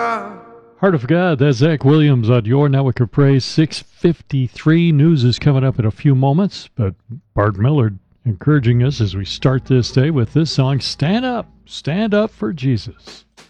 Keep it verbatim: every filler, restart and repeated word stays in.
God. Heart of God, that's Zach Williams on Your Network of Praise. six fifty-three. News is coming up in a few moments, but Bart Millard encouraging us as we start this day with this song, Stand Up, Stand Up for Jesus.